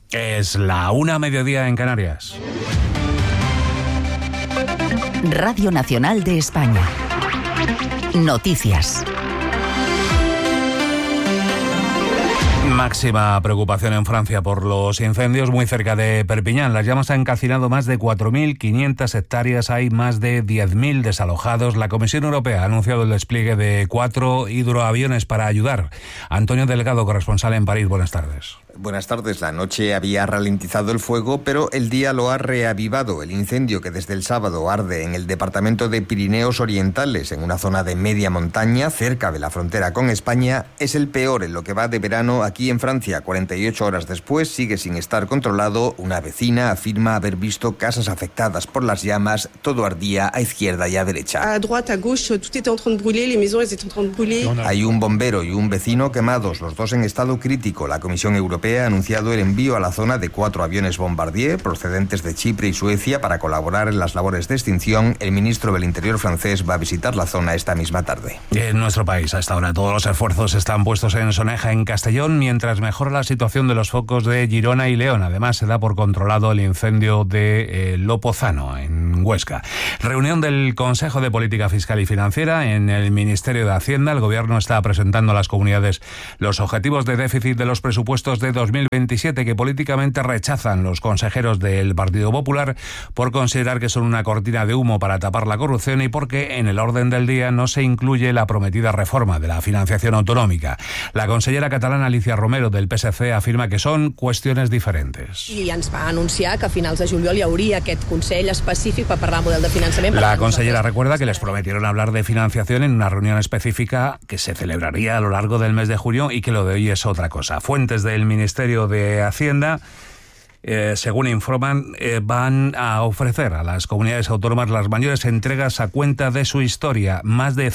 Es la 1:00 en Canarias. Radio Nacional de España. Noticias. Máxima preocupación en Francia por los incendios muy cerca de Perpiñán. Las llamas han calcinado más de 4.500 hectáreas. Hay más de 10.000 desalojados. La Comisión Europea ha anunciado el despliegue de 4 hidroaviones para ayudar. Antonio Delgado, corresponsal en París. Buenas tardes. Buenas tardes. La noche había ralentizado el fuego, pero el día lo ha reavivado. El incendio que desde el sábado arde en el departamento de Pirineos Orientales, en una zona de media montaña, cerca de la frontera con España, es el peor en lo que va de verano aquí en Francia. 48 horas después sigue sin estar controlado. Una vecina afirma haber visto casas afectadas por las llamas. Todo ardía a izquierda y a derecha. A droite, a gauche, tout était en train de brûler, les maisons elles étaient en train de brûler. Hay un bombero y un vecino quemados, los dos en estado crítico. La Comisión Europea ha anunciado el envío a la zona de 4 aviones Bombardier procedentes de Chipre y Suecia para colaborar en las labores de extinción. El ministro del Interior francés va a visitar la zona esta misma tarde. En nuestro país, a esta hora, todos los esfuerzos están puestos en Soneja, en Castellón, mientras mejora la situación de los focos de Girona y León. Además, se da por controlado el incendio de Lopozano, en Huesca. Reunión del Consejo de Política Fiscal y Financiera en el Ministerio de Hacienda. El Gobierno está presentando a las comunidades los objetivos de déficit de los presupuestos de 2027 que políticamente rechazan los consejeros del Partido Popular por considerar que son una cortina de humo para tapar la corrupción y porque en el orden del día no se incluye la prometida reforma de la financiación autonómica. La consellera catalana Alicia Romero del PSC afirma que son cuestiones diferentes. I ens va anunciar que a finals de juliol hi hauria aquest Consell específic per parlar del model de finançament. La consellera recuerda que les prometieron hablar de financiación en una reunión específica que se celebraría a lo largo del mes de junio y que lo de hoy es otra cosa. Fuentes del Ministerio de Hacienda, según informan, van a ofrecer a las comunidades autónomas las mayores entregas a cuenta de su historia, más de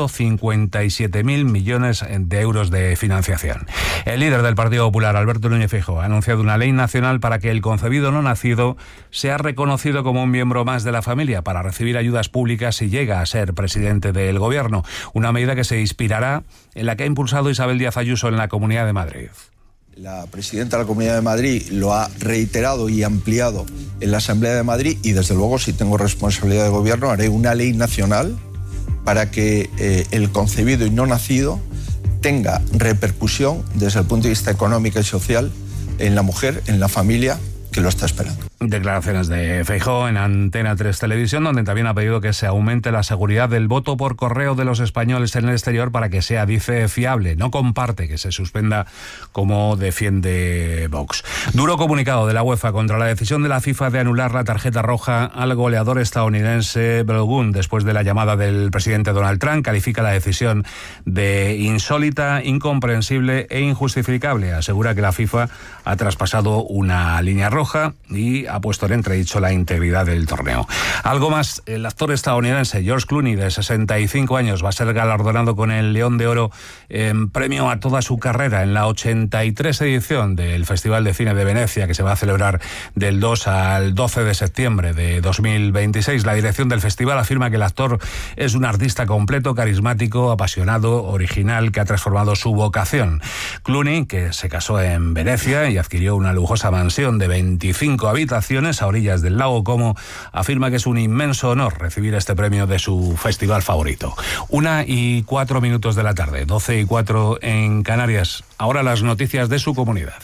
157.000 millones de euros de financiación. El líder del Partido Popular, Alberto Núñez Feijóo, ha anunciado una ley nacional para que el concebido no nacido sea reconocido como un miembro más de la familia para recibir ayudas públicas si llega a ser presidente del Gobierno. Una medida que se inspirará en la que ha impulsado Isabel Díaz Ayuso en la Comunidad de Madrid. La presidenta de la Comunidad de Madrid lo ha reiterado y ampliado en la Asamblea de Madrid y desde luego, si tengo responsabilidad de gobierno, haré una ley nacional para que el concebido y no nacido tenga repercusión desde el punto de vista económico y social en la mujer, en la familia que lo está esperando. Declaraciones de Feijóo en Antena 3 Televisión, donde también ha pedido que se aumente la seguridad del voto por correo de los españoles en el exterior para que sea, dice, fiable. No comparte que se suspenda como defiende Vox. Duro comunicado de la UEFA contra la decisión de la FIFA de anular la tarjeta roja al goleador estadounidense Balogun después de la llamada del presidente Donald Trump. Califica la decisión de insólita, incomprensible e injustificable. Asegura que la FIFA ha traspasado una línea roja y ha puesto en entredicho la integridad del torneo. Algo más, el actor estadounidense George Clooney, de 65 años, va a ser galardonado con el León de Oro en premio a toda su carrera en la 83 edición del Festival de Cine de Venecia, que se va a celebrar del 2 al 12 de septiembre de 2026. La dirección del festival afirma que el actor es un artista completo, carismático, apasionado, original, que ha transformado su vocación. Clooney, que se casó en Venecia y adquirió una lujosa mansión de 25 habitaciones a orillas del lago Como, afirma que es un inmenso honor recibir este premio de su festival favorito. 1:04 de la tarde, 12:04 en Canarias. Ahora las noticias de su comunidad.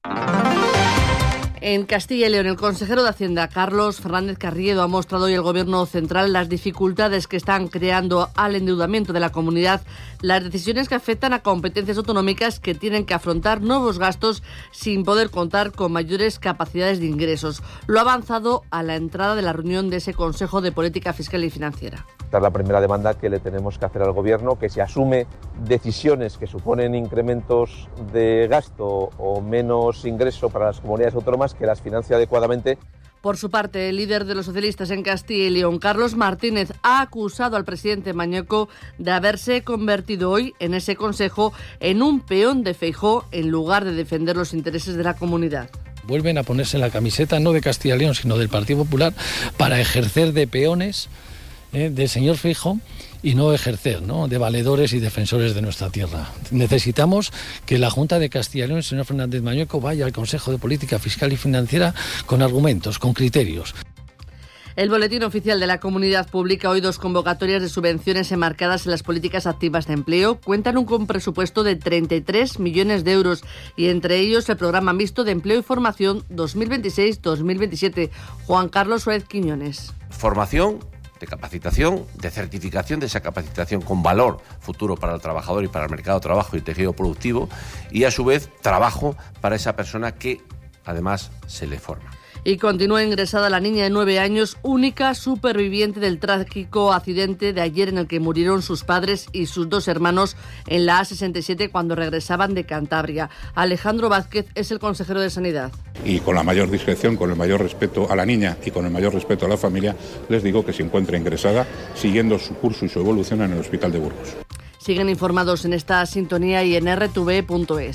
En Castilla y León, el consejero de Hacienda, Carlos Fernández Carriedo, ha mostrado hoy al Gobierno central las dificultades que están creando al endeudamiento de la comunidad, las decisiones que afectan a competencias autonómicas que tienen que afrontar nuevos gastos sin poder contar con mayores capacidades de ingresos. Lo ha avanzado a la entrada de la reunión de ese Consejo de Política Fiscal y Financiera. Esta es la primera demanda que le tenemos que hacer al Gobierno, que se asume decisiones que suponen incrementos de gasto o menos ingreso para las comunidades autónomas, que las financie adecuadamente. Por su parte, el líder de los socialistas en Castilla y León, Carlos Martínez, ha acusado al presidente Mañueco de haberse convertido hoy en ese consejo en un peón de Feijóo en lugar de defender los intereses de la comunidad. Vuelven a ponerse la camiseta no de Castilla y León, sino del Partido Popular para ejercer de peones del señor Feijóo y no ejercer, ¿no?, de valedores y defensores de nuestra tierra. Necesitamos que la Junta de Castilla y León, el señor Fernández Mañueco, vaya al Consejo de Política Fiscal y Financiera con argumentos, con criterios. El Boletín Oficial de la Comunidad publica hoy 2 convocatorias de subvenciones enmarcadas en las políticas activas de empleo. Cuentan con un presupuesto de 33 millones de euros y entre ellos el Programa Mixto de Empleo y Formación 2026-2027. Juan Carlos Suárez Quiñones. Formación, de capacitación, de certificación de esa capacitación con valor futuro para el trabajador y para el mercado de trabajo y el tejido productivo, y a su vez trabajo para esa persona que además se le forma. Y continúa ingresada la niña de 9 años, única superviviente del trágico accidente de ayer en el que murieron sus padres y sus 2 hermanos en la A67 cuando regresaban de Cantabria. Alejandro Vázquez es el consejero de Sanidad. Y con la mayor discreción, con el mayor respeto a la niña y con el mayor respeto a la familia, les digo que se encuentra ingresada siguiendo su curso y su evolución en el Hospital de Burgos. Siguen informados en esta sintonía y en rtv.es.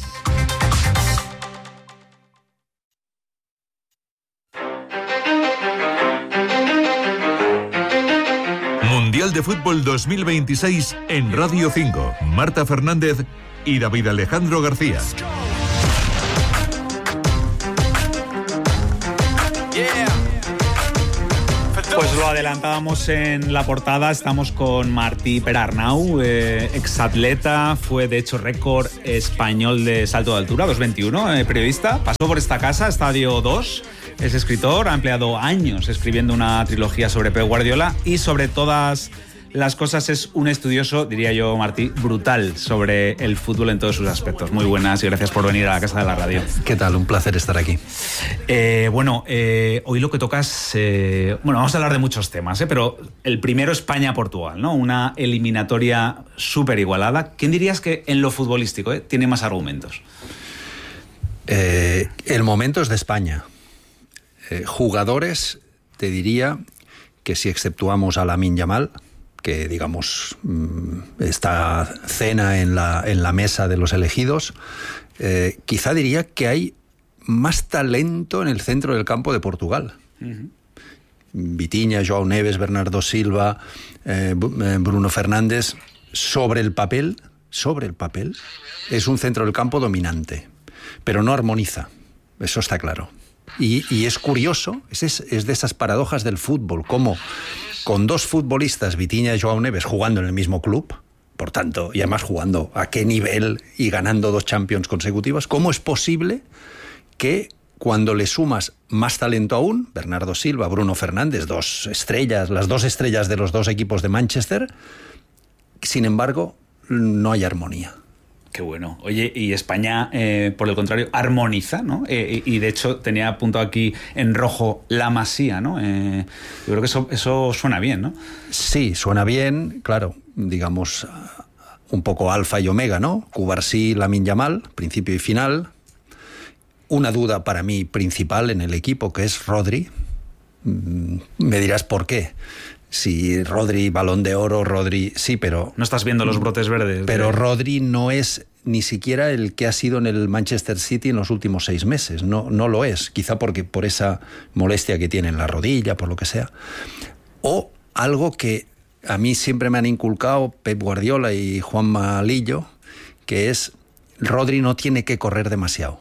Mundial de Fútbol 2026 en Radio 5. Marta Fernández y David Alejandro García. Pues lo adelantábamos en la portada, estamos con Martí Perarnau, exatleta, fue de hecho récord español de salto de altura, 2.21, periodista, pasó por esta casa, Estadio 2, es escritor, ha empleado años escribiendo una trilogía sobre Pep Guardiola y sobre todas las cosas es un estudioso, diría yo, Martí, brutal sobre el fútbol en todos sus aspectos. Muy buenas y gracias por venir a la Casa de la Radio. ¿Qué tal? Un placer estar aquí. Hoy lo que tocas, vamos a hablar de muchos temas, pero el primero España-Portugal, ¿no? Una eliminatoria súper igualada. ¿Quién dirías que en lo futbolístico tiene más argumentos? El momento es de España. Jugadores, te diría que si exceptuamos a Lamine Yamal, que digamos está cena en la mesa de los elegidos, quizá diría que hay más talento en el centro del campo de Portugal. Uh-huh. Vitinha, João Neves, Bernardo Silva, Bruno Fernández, sobre el papel es un centro del campo dominante, pero no armoniza, eso está claro. Y es curioso, es de esas paradojas del fútbol, como con 2 futbolistas, Vitinha y João Neves, jugando en el mismo club, por tanto, y además jugando a qué nivel y ganando 2 Champions consecutivas, ¿cómo es posible que cuando le sumas más talento aún, Bernardo Silva, Bruno Fernández, 2 estrellas, las 2 estrellas de los 2 equipos de Manchester, sin embargo, no hay armonía? Qué bueno. Oye, y España, por el contrario, armoniza, ¿no? Y de hecho tenía apuntado aquí en rojo la Masía, ¿no? Yo creo que eso suena bien, ¿no? Sí, suena bien, claro, digamos, un poco alfa y omega, ¿no? Cubarsí, Lamine Yamal, principio y final. Una duda para mí principal en el equipo, que es Rodri. Me dirás por qué. Si Rodri, Balón de Oro, Rodri... Sí, pero... No estás viendo los brotes verdes. Pero Rodri no es ni siquiera el que ha sido en el Manchester City en los últimos 6 meses. No lo es. Quizá porque por esa molestia que tiene en la rodilla, por lo que sea. O algo que a mí siempre me han inculcado Pep Guardiola y Juanma Lillo, que es Rodri no tiene que correr demasiado.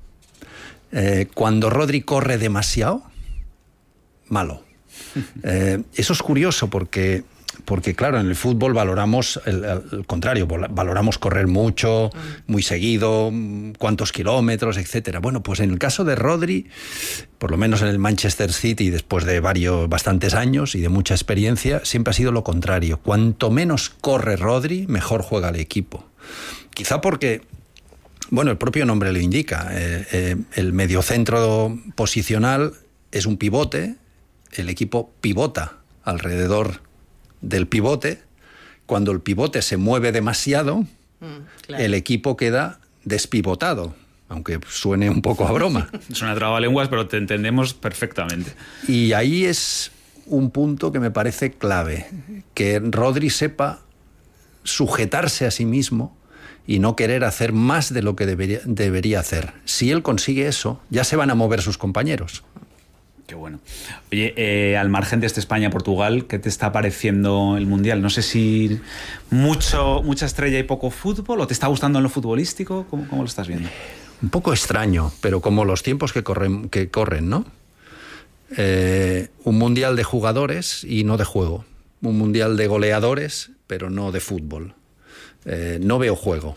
Cuando Rodri corre demasiado, malo. Eso es curioso porque claro, en el fútbol valoramos el contrario, valoramos correr mucho, muy seguido, cuántos kilómetros, etcétera. Bueno, pues en el caso de Rodri, por lo menos en el Manchester City, después de bastantes años y de mucha experiencia, siempre ha sido lo contrario. Cuanto menos corre Rodri, mejor juega el equipo. Quizá porque, bueno, el propio nombre lo indica, el mediocentro posicional es un pivote. El equipo pivota alrededor del pivote. Cuando el pivote se mueve demasiado, claro, el equipo queda despivotado, aunque suene un poco a broma. Suena trabalenguas, pero te entendemos perfectamente. Y ahí es un punto que me parece clave, que Rodri sepa sujetarse a sí mismo y no querer hacer más de lo que debería hacer. Si él consigue eso, ya se van a mover sus compañeros. Qué bueno. Oye, al margen de este España-Portugal, ¿qué te está pareciendo el Mundial? No sé si mucha estrella y poco fútbol, ¿o te está gustando en lo futbolístico? ¿Cómo lo estás viendo? Un poco extraño, pero como los tiempos que corren, ¿no? Un Mundial de jugadores y no de juego. Un Mundial de goleadores, pero no de fútbol. No veo juego,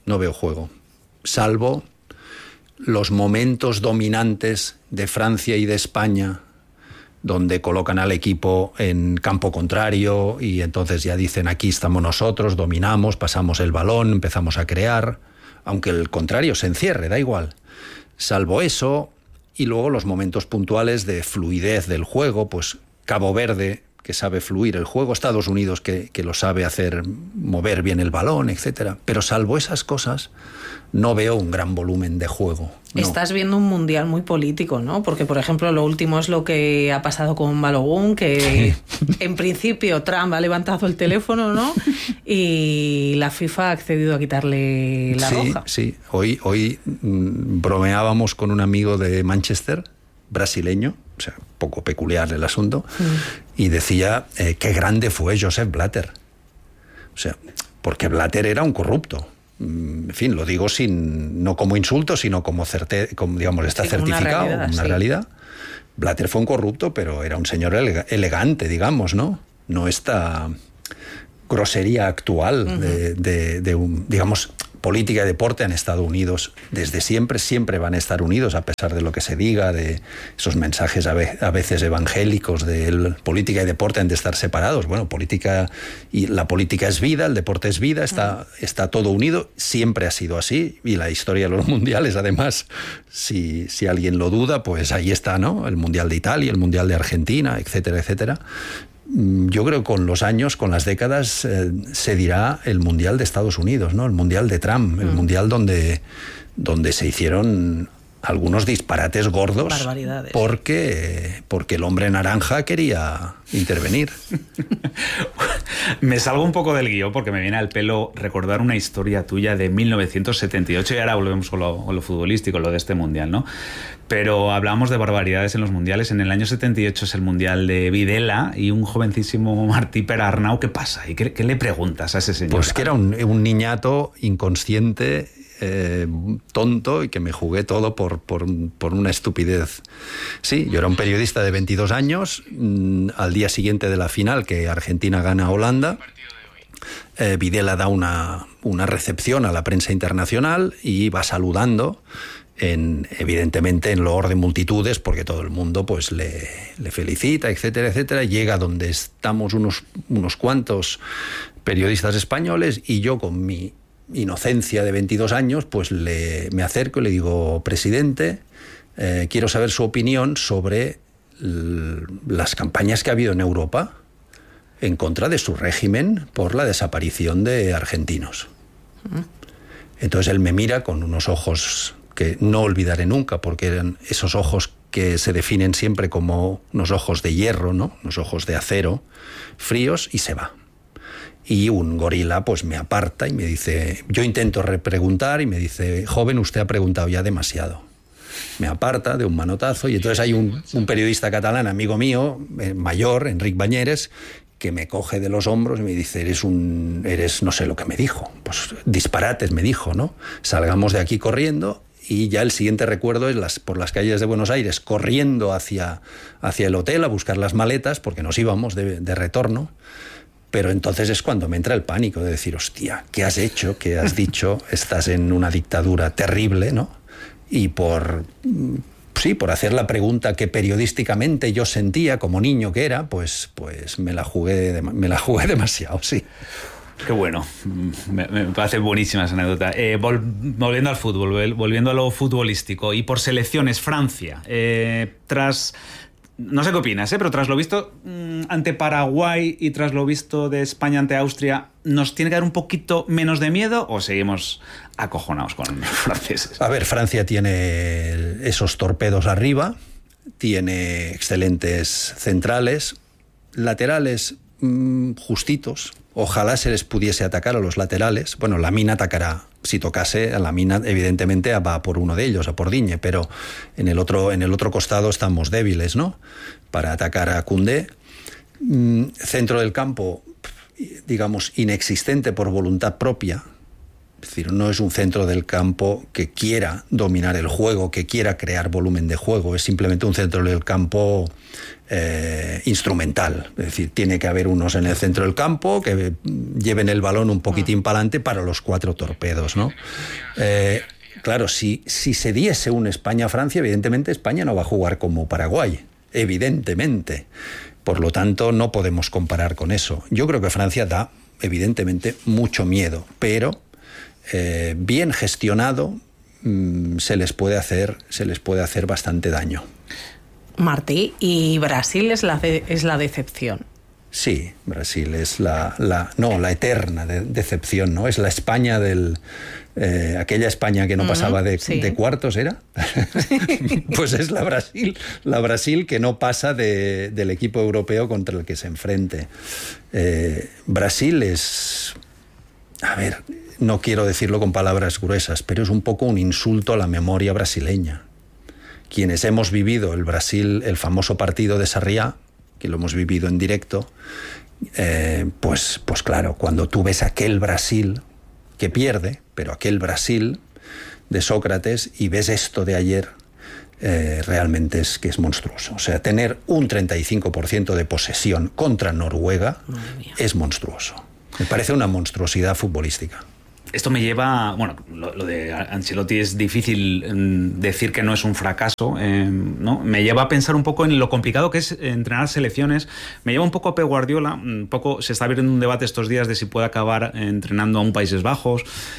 salvo los momentos dominantes de Francia y de España, donde colocan al equipo en campo contrario y entonces ya dicen, aquí estamos nosotros, dominamos, pasamos el balón, empezamos a crear, aunque el contrario se encierre, da igual. Salvo eso, y luego los momentos puntuales de fluidez del juego, pues Cabo Verde, que sabe fluir el juego, Estados Unidos, que lo sabe hacer mover bien el balón, etcétera. Pero salvo esas cosas, no veo un gran volumen de juego. No. Estás viendo un mundial muy político, ¿no? Porque, por ejemplo, lo último es lo que ha pasado con Balogun, que en principio Trump ha levantado el teléfono, ¿no? Y la FIFA ha accedido a quitarle la roja. Sí. Hoy bromeábamos con un amigo de Manchester, brasileño, o sea, poco peculiar el asunto, y decía qué grande fue Joseph Blatter. O sea, porque Blatter era un corrupto. En fin, lo digo no como insulto, sino como digamos, está certificado, una realidad. Blatter fue un corrupto, pero era un señor elegante, digamos, ¿no? No esta grosería actual de digamos, política y deporte han estado unidos desde siempre van a estar unidos, a pesar de lo que se diga, de esos mensajes a veces evangélicos de política y deporte han de estar separados. Bueno, la política es vida, el deporte es vida, está todo unido, siempre ha sido así, y la historia de los mundiales, además, si alguien lo duda, pues ahí está, ¿no? El Mundial de Italia, el Mundial de Argentina, etcétera, etcétera. Yo creo que con los años, con las décadas, se dirá el Mundial de Estados Unidos, ¿no? El Mundial de Trump, el Mundial donde se hicieron algunos disparates gordos. Barbaridades. Porque el hombre naranja quería intervenir. Me salgo un poco del guión porque me viene al pelo recordar una historia tuya de 1978 y ahora volvemos con lo futbolístico, lo de este Mundial, ¿no? Pero hablamos de barbaridades en los mundiales. En el año 78 es el Mundial de Videla y un jovencísimo Martí Perarnau. ¿Qué pasa? ¿Y qué le preguntas a ese señor? Pues que era un niñato inconsciente, tonto, y que me jugué todo por una estupidez. Sí, yo era un periodista de 22 años, al día siguiente de la final, que Argentina gana a Holanda, Videla da una recepción a la prensa internacional y va saludando, evidentemente en loor de multitudes, porque todo el mundo pues le felicita, etcétera, etcétera. Llega donde estamos unos cuantos periodistas españoles y yo, con mi inocencia de 22 años, pues me acerco y le digo: presidente, quiero saber su opinión sobre las campañas que ha habido en Europa en contra de su régimen por la desaparición de argentinos. Entonces él me mira con unos ojos que no olvidaré nunca, porque eran esos ojos que se definen siempre como unos ojos de hierro, ¿no? Unos ojos de acero, fríos, y se va. Y un gorila pues me aparta y me dice, yo intento repreguntar y me dice: joven, usted ha preguntado ya demasiado. Me aparta de un manotazo, y entonces hay un periodista catalán, amigo mío, mayor, Enric Bañeres, que me coge de los hombros y me dice: eres no sé lo que me dijo, pues disparates me dijo, ¿no? Salgamos de aquí corriendo. Y ya el siguiente recuerdo es por las calles de Buenos Aires, corriendo hacia el hotel a buscar las maletas, porque nos íbamos de retorno. Pero entonces es cuando me entra el pánico de decir: hostia, ¿qué has hecho? ¿Qué has dicho? Estás en una dictadura terrible, ¿no? Y por hacer la pregunta que periodísticamente yo sentía como niño que era, pues me la jugué demasiado, sí. Qué bueno, me parece buenísima esa anécdota. Volviendo al fútbol, volviendo a lo futbolístico, y por selecciones, Francia, no sé qué opinas, pero tras lo visto ante Paraguay y tras lo visto de España ante Austria, ¿nos tiene que dar un poquito menos de miedo o seguimos acojonados con los franceses? A ver, Francia tiene esos torpedos arriba, tiene excelentes centrales, laterales justitos. Ojalá se les pudiese atacar a los laterales. Bueno, Lamine atacará. Si tocase a Lamine, evidentemente va por uno de ellos, a por Digne, pero en el otro costado estamos débiles, ¿no? Para atacar a Koundé. Centro del campo, digamos, inexistente por voluntad propia. Es decir, no es un centro del campo que quiera dominar el juego, que quiera crear volumen de juego. Es simplemente un centro del campo instrumental. Es decir, tiene que haber unos en el centro del campo que lleven el balón un poquitín para adelante para los 4 torpedos, ¿no? Claro, si se diese un España-Francia, evidentemente España no va a jugar como Paraguay, evidentemente. Por lo tanto, no podemos comparar con eso. Yo creo que Francia da, evidentemente, mucho miedo, pero bien gestionado se les puede hacer bastante daño. Martí, ¿y Brasil es la decepción? Sí, Brasil es la eterna decepción, ¿no? Es la España aquella España que no pasaba de cuartos, ¿era? Pues es la Brasil que no pasa del equipo europeo contra el que se enfrente. Brasil es, a ver, no quiero decirlo con palabras gruesas, pero es un poco un insulto a la memoria brasileña. Quienes hemos vivido el famoso partido de Sarriá, que lo hemos vivido en directo, pues claro, cuando tú ves aquel Brasil que pierde, pero aquel Brasil de Sócrates, y ves esto de ayer, realmente es monstruoso. O sea, tener un 35% de posesión contra Noruega es monstruoso. Me parece una monstruosidad futbolística. Esto me lleva, bueno, lo de Ancelotti es difícil decir que no es un fracaso, ¿no? Me lleva a pensar un poco en lo complicado que es entrenar selecciones. Me lleva un poco a Pep Guardiola, se está abriendo un debate estos días de si puede acabar entrenando a un Países Bajos,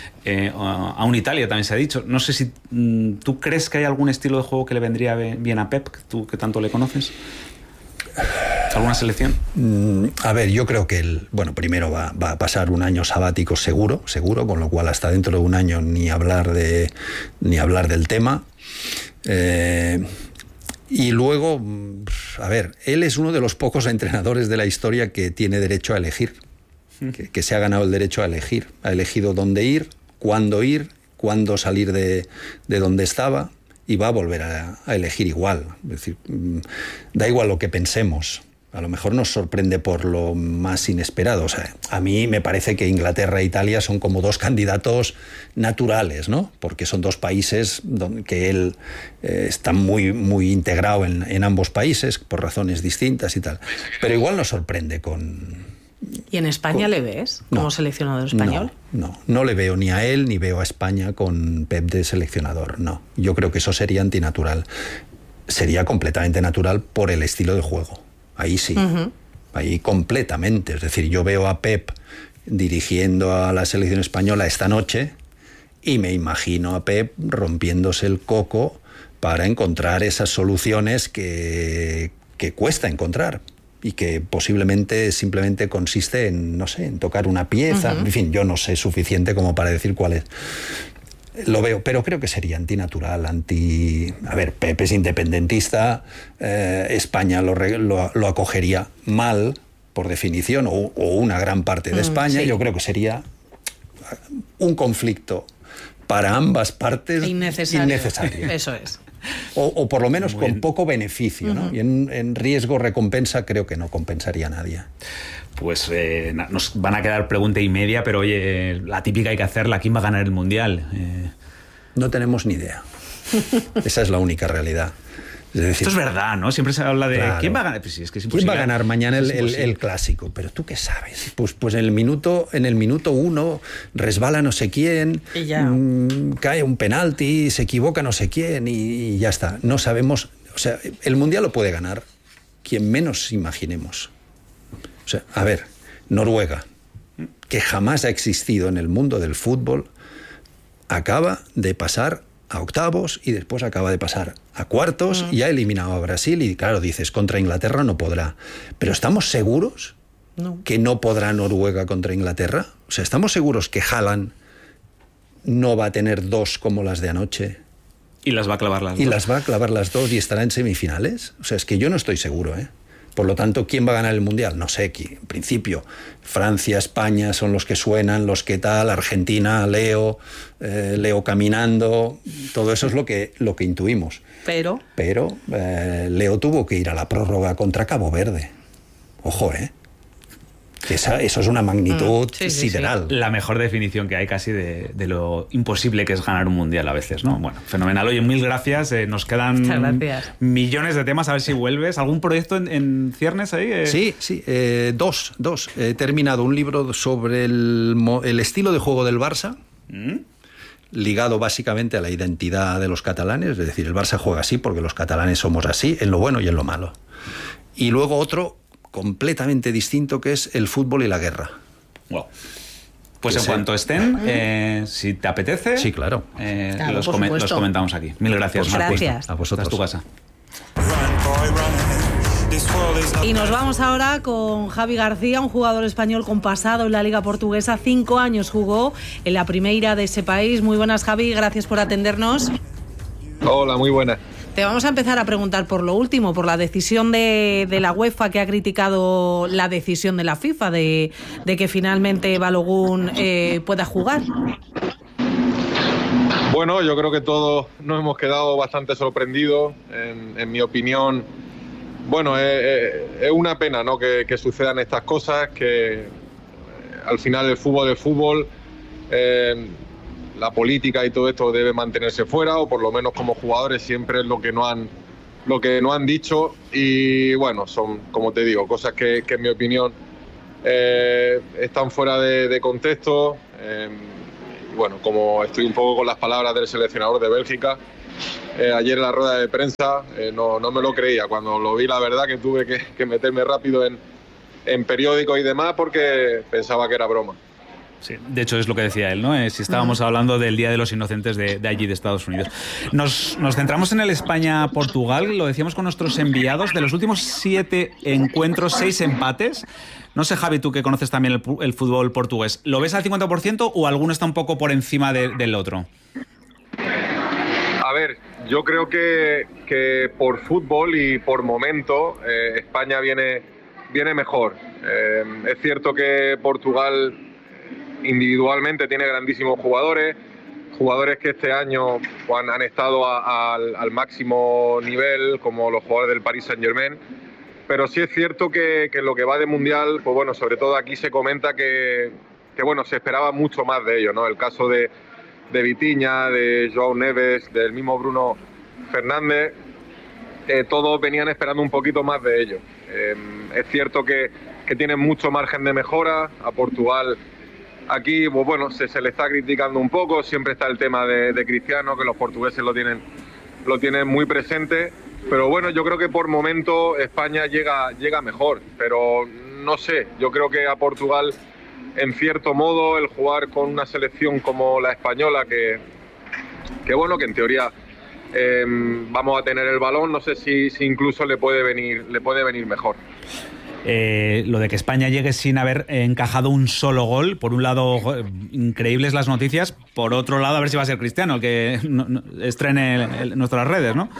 a un Italia también se ha dicho. No sé si tú crees que hay algún estilo de juego que le vendría bien a Pep, tú que tanto le conoces. ¿Alguna selección? A ver, yo creo que primero va a pasar un año sabático seguro, con lo cual hasta dentro de un año ni hablar del tema. Y luego, a ver, él es uno de los pocos entrenadores de la historia que tiene derecho a elegir, que se ha ganado el derecho a elegir. Ha elegido dónde ir, cuándo salir de donde estaba, y va a volver a elegir igual. Es decir, da igual lo que pensemos. A lo mejor nos sorprende por lo más inesperado. O sea, a mí me parece que Inglaterra e Italia son como dos candidatos naturales, ¿no? Porque son dos países que él está muy, muy integrado en ambos países por razones distintas y tal. Pero igual nos sorprende con... ¿Y en España le ves como seleccionador español? No le veo ni a él ni veo a España con Pep de seleccionador, no. Yo creo que eso sería antinatural. Sería completamente natural por el estilo de juego. Ahí sí, ahí completamente. Es decir, yo veo a Pep dirigiendo a la selección española esta noche y me imagino a Pep rompiéndose el coco para encontrar esas soluciones que cuesta encontrar y que posiblemente simplemente consiste en, no sé, en tocar una pieza. En fin, yo no sé suficiente como para decir cuál es. Lo veo, pero creo que sería antinatural, A ver, Pep es independentista, España lo acogería mal, por definición, o una gran parte de España. Sí. Yo creo que sería un conflicto para ambas partes innecesario. Eso es. O por lo menos con poco beneficio, ¿no? Y en riesgo-recompensa creo que no compensaría a nadie. Pues nos van a quedar pregunta y media, pero oye, la típica hay que hacerla. ¿Quién va a ganar el Mundial? No tenemos ni idea. Esa es la única realidad. Es decir, esto es verdad, ¿no? Siempre se habla de claro, ¿quién va a ganar? Pues sí, es que es ¿quién va a ganar mañana el clásico? Pero ¿tú qué sabes? Pues en el minuto 1 resbala no sé quién, cae un penalti, se equivoca no sé quién y ya está. No sabemos. O sea, el Mundial lo puede ganar quien menos imaginemos. O sea, a ver, Noruega, que jamás ha existido en el mundo del fútbol, acaba de pasar a octavos y después acaba de pasar a cuartos y ha eliminado a Brasil y claro, dices, contra Inglaterra no podrá. Pero ¿estamos seguros que no podrá Noruega contra Inglaterra? O sea, ¿estamos seguros que Haaland no va a tener 2 como las de anoche? Y las va a clavar las dos. Y las va a clavar las 2 y estará en semifinales. O sea, es que yo no estoy seguro, ¿eh? Por lo tanto, ¿quién va a ganar el Mundial? No sé, en principio Francia, España son los que suenan, los que tal, Argentina, Leo caminando, todo eso es lo que intuimos. Pero Leo tuvo que ir a la prórroga contra Cabo Verde. Ojo, eso es una magnitud sideral. La mejor definición que hay casi de lo imposible que es ganar un mundial a veces, ¿no? Bueno, fenomenal. Oye, mil gracias. Nos quedan millones de temas. A ver si vuelves. ¿Algún proyecto en ciernes ahí? Sí. Dos. He terminado un libro sobre el estilo de juego del Barça, ligado básicamente a la identidad de los catalanes. Es decir, el Barça juega así porque los catalanes somos así, en lo bueno y en lo malo. Y luego otro completamente distinto, que es el fútbol y la guerra. Wow. Pues en cuanto estén, si te apetece, sí, claro. Los comentamos aquí. Mil gracias. Gracias. A vosotros. Hasta tu casa. Y nos vamos ahora con Javi García, un jugador español con pasado en la Liga Portuguesa. 5 años jugó en la Primeira de ese país. Muy buenas, Javi. Gracias por atendernos. Hola, muy buenas. Te vamos a empezar a preguntar por lo último, por la decisión de la UEFA, que ha criticado la decisión de la FIFA de que finalmente Balogun pueda jugar. Bueno, yo creo que todos nos hemos quedado bastante sorprendidos. En mi opinión, bueno, es una pena, ¿no?, que sucedan estas cosas, que al final el fútbol es fútbol. La política y todo esto debe mantenerse fuera, o por lo menos como jugadores siempre es lo que no han dicho. Y bueno, son, como te digo, cosas que en mi opinión están fuera de contexto. Y bueno, como estoy un poco con las palabras del seleccionador de Bélgica, ayer en la rueda de prensa no me lo creía. Cuando lo vi, la verdad que tuve que meterme rápido en periódicos y demás, porque pensaba que era broma. Sí, de hecho es lo que decía él, ¿no? Si estábamos hablando del Día de los Inocentes de allí, de Estados Unidos. Nos centramos en el España-Portugal, lo decíamos con nuestros enviados. De los últimos 7 encuentros, 6 empates. No sé, Javi, tú que conoces también el fútbol portugués, ¿lo ves al 50% o alguno está un poco por encima del otro? A ver, yo creo que por fútbol y por momento España viene mejor. Es cierto que Portugal individualmente tiene grandísimos jugadores que este año han estado al máximo nivel, como los jugadores del Paris Saint-Germain, pero sí es cierto que lo que va de Mundial, pues bueno, sobre todo aquí se comenta que bueno, se esperaba mucho más de ellos, ¿no? El caso de Vitinha, de João Neves, del mismo Bruno Fernández, todos venían esperando un poquito más de ellos. Es cierto que tienen mucho margen de mejora. A Portugal aquí, pues bueno, se le está criticando un poco. Siempre está el tema de Cristiano, que los portugueses lo tienen muy presente. Pero bueno, yo creo que por momento España llega mejor. Pero no sé, yo creo que a Portugal, en cierto modo, el jugar con una selección como la española, que bueno, que en teoría vamos a tener el balón, no sé si incluso le puede venir mejor. Lo de que España llegue sin haber encajado un solo gol, por un lado, increíbles las noticias, por otro lado, a ver si va a ser Cristiano el que estrene nuestras redes, ¿no?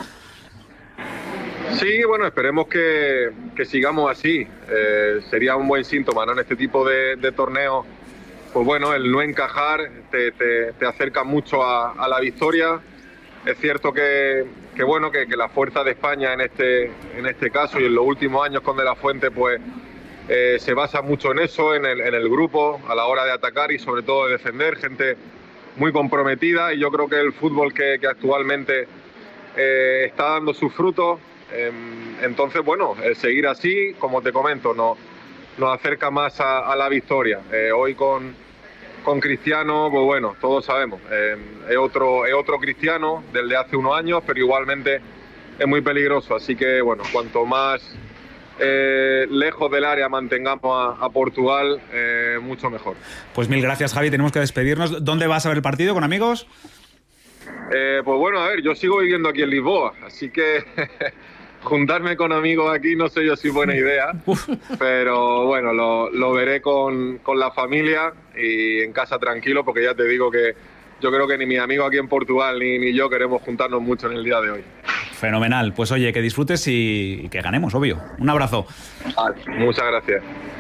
Sí, bueno, esperemos que sigamos así. Sería un buen síntoma, ¿no? En este tipo de torneos, pues bueno, el no encajar te acerca mucho a la victoria. Es cierto que bueno, que la fuerza de España en este caso y en los últimos años con De La Fuente, pues se basa mucho en eso, en el grupo, a la hora de atacar y sobre todo de defender, gente muy comprometida, y yo creo que el fútbol que actualmente está dando sus frutos. Entonces, bueno, el seguir así, como te comento, nos acerca más a la victoria. Hoy con Cristiano, pues bueno, todos sabemos, es otro Cristiano del de hace unos años, pero igualmente es muy peligroso. Así que, bueno, cuanto más lejos del área mantengamos a Portugal, mucho mejor. Pues mil gracias, Javi, tenemos que despedirnos. ¿Dónde vas a ver el partido, con amigos? Pues bueno, a ver, yo sigo viviendo aquí en Lisboa, así que juntarme con amigos aquí no sé yo si es buena idea, pero bueno, lo veré con la familia y en casa tranquilo, porque ya te digo que yo creo que ni mis amigos aquí en Portugal ni yo queremos juntarnos mucho en el día de hoy. Fenomenal. Pues oye, que disfrutes y que ganemos, obvio. Un abrazo. Muchas gracias.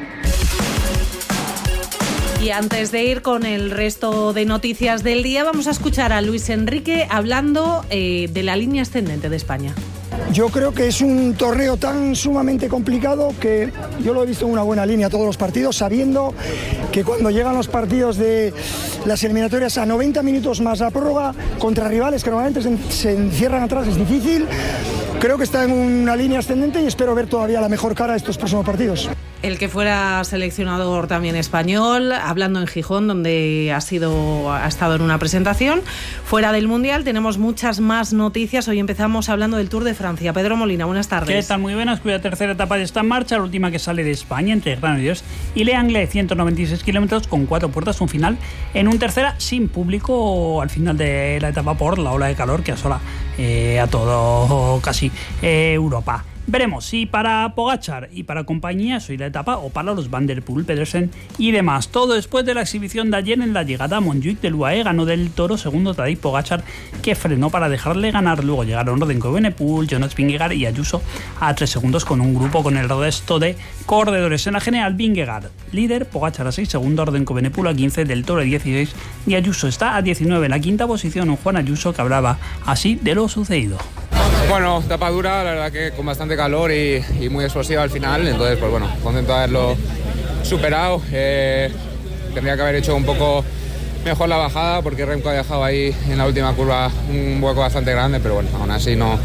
Y antes de ir con el resto de noticias del día, vamos a escuchar a Luis Enrique hablando de la línea ascendente de España. Yo creo que es un torneo tan sumamente complicado que yo lo he visto en una buena línea todos los partidos, sabiendo que cuando llegan los partidos de las eliminatorias a 90 minutos más la prórroga contra rivales que normalmente se encierran atrás es difícil. Creo que está en una línea ascendente y espero ver todavía la mejor cara de estos próximos partidos. El que fuera seleccionador también español, hablando en Gijón, donde ha estado en una presentación. Fuera del Mundial tenemos muchas más noticias. Hoy empezamos hablando del Tour de Francia. Pedro Molina, buenas tardes. ¿Qué tal? Muy buenas, cuya tercera etapa ya está en marcha, la última que sale de España, entre Granollers y Le Anglais, 196 kilómetros con 4 puertas, un final en un tercera sin público al final de la etapa por la ola de calor que asola a todo casi Europa. Veremos si para Pogačar y para compañía soy la etapa o para los Van der Poel, Pedersen y demás. Todo después de la exhibición de ayer en la llegada a Montjuïc del UAE. Ganó del Toro, segundo Tadej Pogačar, que frenó para dejarle ganar. Luego llegaron Rodrigo Evenepoel, Jonas Vingegaard y Ayuso a 3 segundos con un grupo con el resto de corredores. En la general, Vingegaard líder, Pogačar a 6 segundos, Rodrigo Evenepoel a 15, del Toro a 16 y Ayuso está a 19 en la quinta posición. Un Juan Ayuso que hablaba así de lo sucedido. Bueno, etapa dura, la verdad que con bastante calor y muy explosiva al final, entonces pues bueno, contento de haberlo superado. Tendría que haber hecho un poco mejor la bajada porque Remco ha dejado ahí en la última curva un hueco bastante grande, pero bueno, aún así no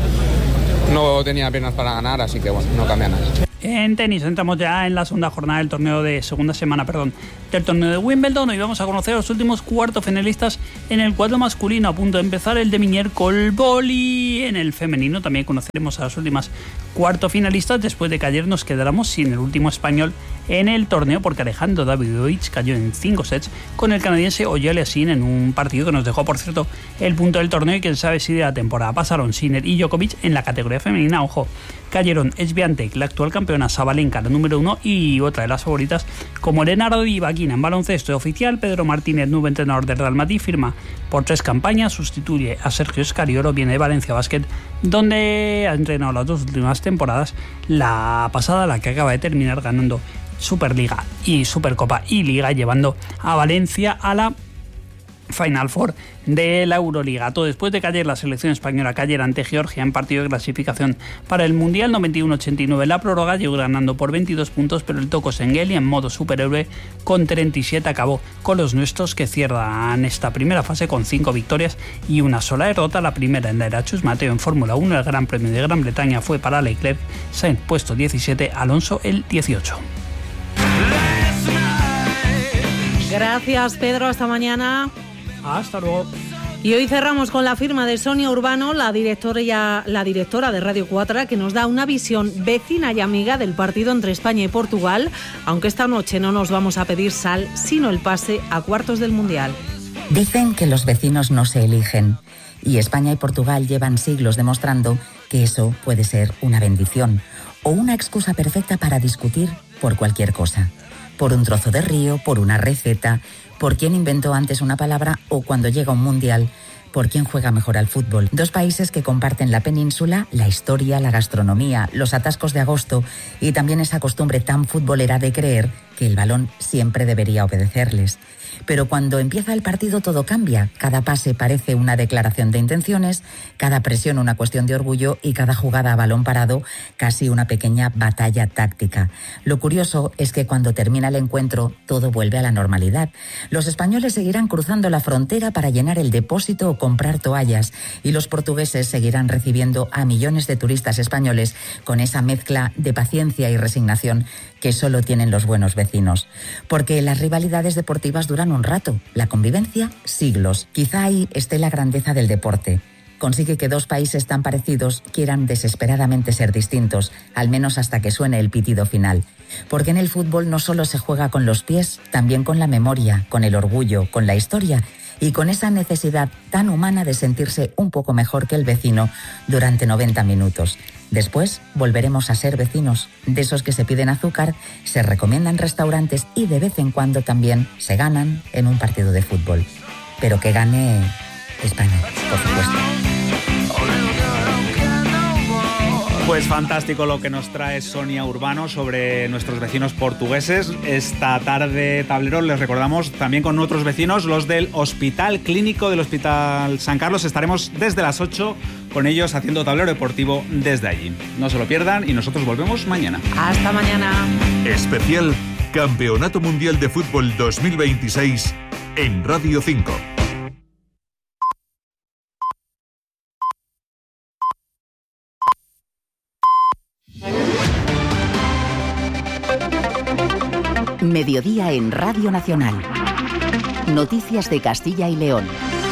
tenía piernas para ganar, así que bueno, no cambia nada. En tenis entramos ya en la segunda jornada del torneo de del torneo de Wimbledon. Hoy vamos a conocer a los últimos cuartos finalistas en el cuadro masculino. A punto de empezar el de Minier Colboli. En el femenino también conoceremos a las últimas cuartos finalistas después de que ayer nos quedáramos sin el último español en el torneo porque Alejandro Davidovich cayó en 5 sets con el canadiense Oyel Yassin en un partido que nos dejó, por cierto, el punto del torneo y quién sabe si de la temporada. Pasaron Sinner y Djokovic en la categoría femenina. Ojo, cayeron Swiatek, la actual campeona, Sabalenka, la número 1, y otra de las favoritas como Elena Rybakina. En baloncesto oficial, Pedro Martínez, nuevo entrenador del Real Madrid, firma por 3 campañas, sustituye a Sergio Escariolo, viene de Valencia Basket, donde ha entrenado las 2 últimas temporadas, la pasada, la que acaba de terminar ganando Superliga y Supercopa y Liga, llevando a Valencia a la Final Four de la Euroliga. Todo después de que ayer la selección española cayera ante Georgia en partido de clasificación para el Mundial 91-89 en la prórroga, llegó ganando por 22 puntos, pero el Toko Şengeli en modo superhéroe con 37 acabó con los nuestros, que cierran esta primera fase con 5 victorias y una sola derrota. La primera en la era Chus Mateo en Fórmula 1. El Gran Premio de Gran Bretaña fue para Leclerc, Sainz puesto 17, Alonso el 18. Gracias, Pedro, hasta mañana. Hasta luego. Y hoy cerramos con la firma de Sonia Urbano, la directora de Radio 4, que nos da una visión vecina y amiga del partido entre España y Portugal, aunque esta noche no nos vamos a pedir sal, sino el pase a cuartos del Mundial. Dicen que los vecinos no se eligen, y España y Portugal llevan siglos demostrando que eso puede ser una bendición o una excusa perfecta para discutir por cualquier cosa. Por un trozo de río, por una receta, por quién inventó antes una palabra o, cuando llega un mundial, por quién juega mejor al fútbol. 2 países que comparten la península, la historia, la gastronomía, los atascos de agosto y también esa costumbre tan futbolera de creer que el balón siempre debería obedecerles. Pero cuando empieza el partido todo cambia. Cada pase parece una declaración de intenciones, cada presión una cuestión de orgullo y cada jugada a balón parado casi una pequeña batalla táctica. Lo curioso es que cuando termina el encuentro todo vuelve a la normalidad. Los españoles seguirán cruzando la frontera para llenar el depósito o comprar toallas y los portugueses seguirán recibiendo a millones de turistas españoles con esa mezcla de paciencia y resignación que solo tienen los buenos vecinos. Porque las rivalidades deportivas duran un rato, la convivencia siglos. Quizá ahí esté la grandeza del deporte. Consigue que 2 países tan parecidos quieran desesperadamente ser distintos, al menos hasta que suene el pitido final. Porque en el fútbol no solo se juega con los pies, también con la memoria, con el orgullo, con la historia y con esa necesidad tan humana de sentirse un poco mejor que el vecino durante 90 minutos. Después volveremos a ser vecinos, de esos que se piden azúcar, se recomiendan restaurantes y de vez en cuando también se ganan en un partido de fútbol. Pero que gane España, por supuesto. Pues fantástico lo que nos trae Sonia Urbano sobre nuestros vecinos portugueses. Esta tarde, tablero, les recordamos también con otros vecinos, los del Hospital Clínico del Hospital San Carlos. Estaremos desde las 8 con ellos haciendo tablero deportivo desde allí. No se lo pierdan y nosotros volvemos mañana. Hasta mañana. Especial Campeonato Mundial de Fútbol 2026 en Radio 5. Mediodía en Radio Nacional. Noticias de Castilla y León.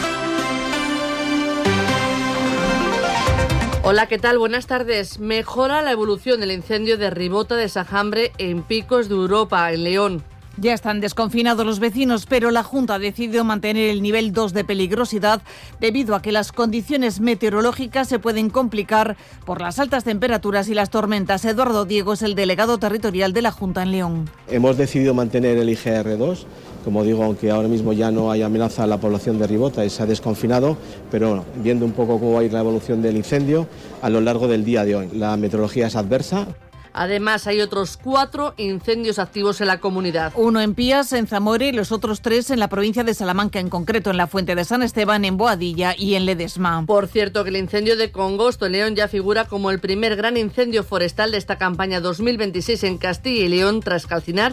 Hola, ¿qué tal? Buenas tardes. Mejora la evolución del incendio de Ribota de Sajambre en Picos de Europa, en León. Ya están desconfinados los vecinos, pero la Junta ha decidido mantener el nivel 2 de peligrosidad debido a que las condiciones meteorológicas se pueden complicar por las altas temperaturas y las tormentas. Eduardo Diego es el delegado territorial de la Junta en León. Hemos decidido mantener el IGR2, como digo, aunque ahora mismo ya no hay amenaza a la población de Ribota y se ha desconfinado, pero bueno, viendo un poco cómo va a ir la evolución del incendio a lo largo del día de hoy. La meteorología es adversa. Además, hay otros 4 incendios activos en la comunidad. Uno en Pías, en Zamora, y los otros 3 en la provincia de Salamanca, en concreto en la Fuente de San Esteban, en Boadilla y en Ledesma. Por cierto, que el incendio de Congosto en León ya figura como el primer gran incendio forestal de esta campaña 2026 en Castilla y León, tras calcinar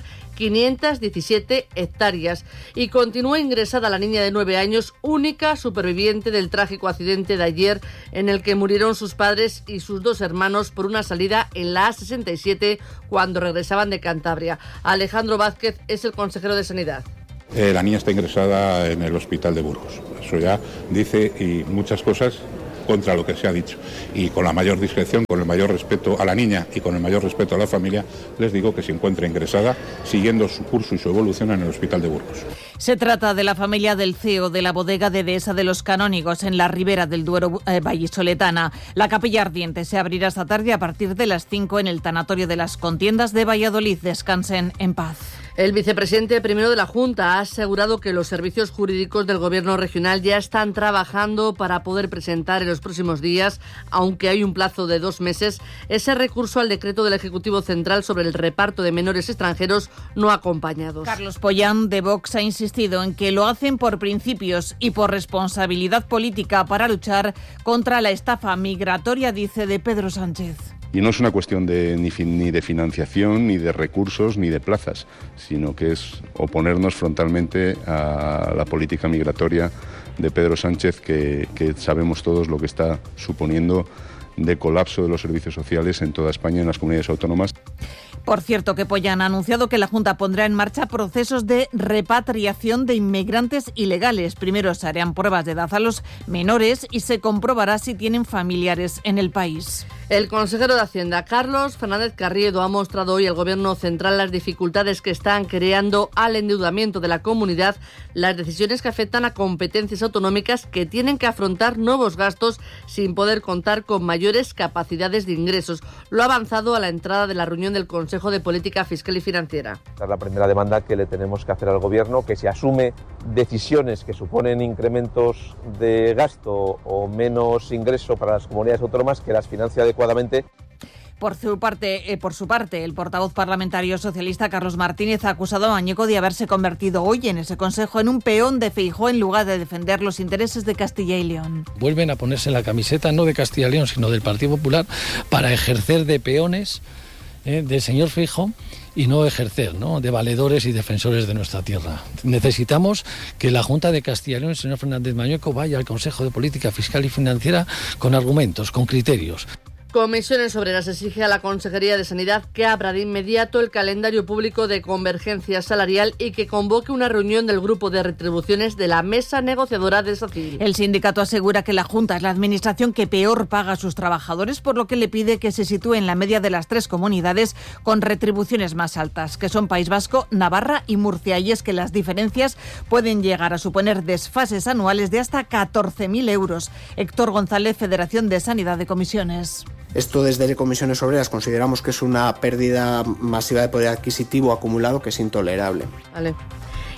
517 hectáreas. Y continúa ingresada la niña de 9 años, única superviviente del trágico accidente de ayer en el que murieron sus padres y sus 2 hermanos por una salida en la A67 cuando regresaban de Cantabria. Alejandro Vázquez es el consejero de Sanidad. La niña está ingresada en el hospital de Burgos. Eso ya dice y muchas cosas contra lo que se ha dicho. Y con la mayor discreción, con el mayor respeto a la niña y con el mayor respeto a la familia, les digo que se encuentra ingresada siguiendo su curso y su evolución en el hospital de Burgos. Se trata de la familia del CEO de la bodega de Dehesa de los Canónigos en la Ribera del Duero vallisoletana. La capilla ardiente se abrirá esta tarde a partir de las 5 en el tanatorio de las Contiendas de Valladolid. Descansen en paz. El vicepresidente primero de la Junta ha asegurado que los servicios jurídicos del Gobierno regional ya están trabajando para poder presentar en los próximos días, aunque hay un plazo de 2 meses, ese recurso al decreto del Ejecutivo Central sobre el reparto de menores extranjeros no acompañados. Carlos Pollán, de Vox, ha insistido en que lo hacen por principios y por responsabilidad política para luchar contra la estafa migratoria, dice, de Pedro Sánchez. Y no es una cuestión ni de financiación, ni de recursos, ni de plazas, sino que es oponernos frontalmente a la política migratoria de Pedro Sánchez, que sabemos todos lo que está suponiendo de colapso de los servicios sociales en toda España, en las comunidades autónomas. Por cierto, que Pollán ha anunciado que la Junta pondrá en marcha procesos de repatriación de inmigrantes ilegales. Primero se harán pruebas de edad a los menores y se comprobará si tienen familiares en el país. El consejero de Hacienda, Carlos Fernández Carriedo, ha mostrado hoy al Gobierno central las dificultades que están creando al endeudamiento de la comunidad, las decisiones que afectan a competencias autonómicas que tienen que afrontar nuevos gastos sin poder contar con mayores capacidades de ingresos. Lo ha avanzado a la entrada de la reunión del Consejo de Política Fiscal y Financiera. Es la primera demanda que le tenemos que hacer al Gobierno, que se asume decisiones que suponen incrementos de gasto o menos ingreso para las comunidades autónomas, que las financie adecuadamente. Por su parte, el portavoz parlamentario socialista Carlos Martínez ha acusado a Mañeco de haberse convertido hoy en ese consejo en un peón de Feijóo en lugar de defender los intereses de Castilla y León. Vuelven a ponerse en la camiseta no de Castilla y León, sino del Partido Popular, para ejercer de peones del señor Feijóo y no ejercer, ¿no?, de valedores y defensores de nuestra tierra. Necesitamos que la Junta de Castilla y León, el señor Fernández Mañueco, vaya al Consejo de Política Fiscal y Financiera con argumentos, con criterios. Comisiones Obreras exige a la Consejería de Sanidad que abra de inmediato el calendario público de convergencia salarial y que convoque una reunión del grupo de retribuciones de la mesa negociadora de SACIL. El sindicato asegura que la Junta es la administración que peor paga a sus trabajadores, por lo que le pide que se sitúe en la media de las 3 comunidades con retribuciones más altas, que son País Vasco, Navarra y Murcia. Y es que las diferencias pueden llegar a suponer desfases anuales de hasta 14.000 euros. Héctor González, Federación de Sanidad de Comisiones. Esto desde Comisiones Obreras consideramos que es una pérdida masiva de poder adquisitivo acumulado que es intolerable. Vale.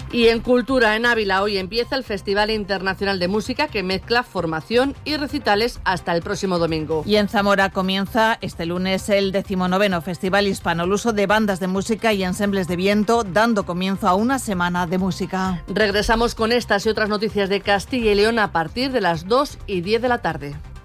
Y en cultura, en Ávila, hoy empieza el Festival Internacional de Música que mezcla formación y recitales hasta el próximo domingo. Y en Zamora comienza este lunes el 19º Festival Hispanoluso de Bandas de Música y Ensembles de Viento, dando comienzo a una semana de música. Regresamos con estas y otras noticias de Castilla y León a partir de las 2:10 de la tarde.